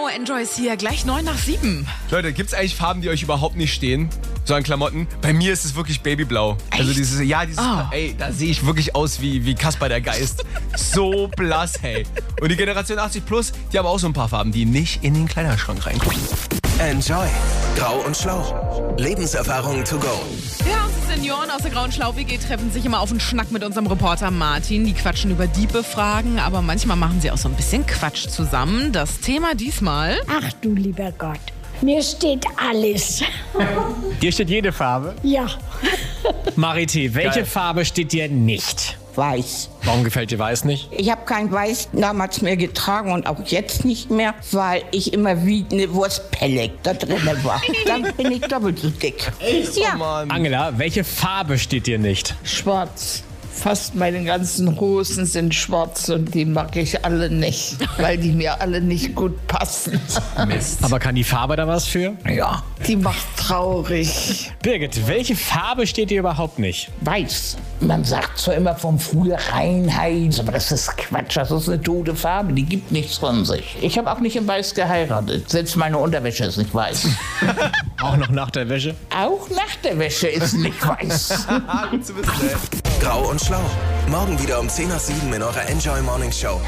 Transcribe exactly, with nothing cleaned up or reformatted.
Enjoy ist hier, gleich neun nach sieben. Leute, gibt's eigentlich Farben, die euch überhaupt nicht stehen? So an Klamotten? Bei mir ist es wirklich Babyblau. Echt? Also dieses, ja, dieses, Oh. ey, da sehe ich wirklich aus wie, wie Kaspar der Geist. So blass, hey. Und die Generation achtzig plus, die haben auch so ein paar Farben, die nicht in den Kleiderschrank reinkommen. Enjoy. Grau und Schlau. Lebenserfahrung to go. Ja, unsere Senioren aus der Grauen Schlau-W G treffen sich immer auf einen Schnack mit unserem Reporter Martin. Die quatschen über Diebefragen, aber manchmal machen sie auch so ein bisschen Quatsch zusammen. Das Thema diesmal... Ach du lieber Gott, mir steht alles. Dir steht jede Farbe. Ja, Mariti, welche Geil. Farbe steht dir nicht? Weiß. Warum gefällt dir Weiß nicht? Ich habe kein Weiß damals mehr getragen und auch jetzt nicht mehr, weil ich immer wie eine Wurstpelle da drin war. Dann bin ich doppelt so dick. Ja, Mann. Angela, welche Farbe steht dir nicht? Schwarz. Fast meine ganzen Hosen sind schwarz und die mag ich alle nicht, weil die mir alle nicht gut passen. Mist. Aber kann die Farbe da was für? Ja, die macht traurig. Birgit, welche Farbe steht dir überhaupt nicht? Weiß. Man sagt zwar immer vom früher Reinheit, aber das ist Quatsch. Das ist eine tote Farbe, die gibt nichts von sich. Ich habe auch nicht in Weiß geheiratet. Selbst meine Unterwäsche ist nicht weiß. Auch noch nach der Wäsche? Auch nach der Wäsche ist nicht weiß. Ah, gut zu wissen, ey. Grau und Schlau. Morgen wieder um zehn nach sieben in eurer Enjoy Morning Show.